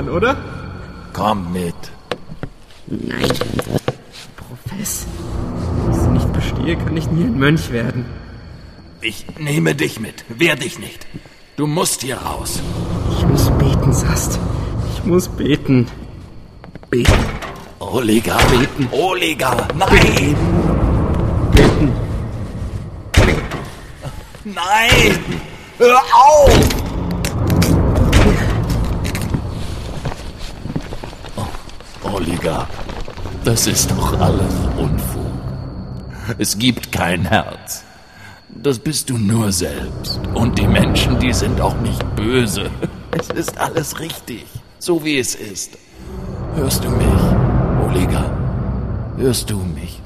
man, oder? Komm mit. Nein. Profess. Wenn ich sie nicht bestehe, kann ich nie ein Mönch werden. Ich nehme dich mit. Wehr dich nicht. Du musst hier raus. Ich muss beten, Sast. Ich muss beten. Beten. Oliger. Beten. Oliger. Nein. Beten. Nein. Hör auf. Oh, Oliger. Das ist doch alles Unfug. Es gibt kein Herz. Das bist du nur selbst. Und die Menschen, die sind auch nicht böse. Es ist alles richtig, so wie es ist. Hörst du mich, Oliger? Hörst du mich?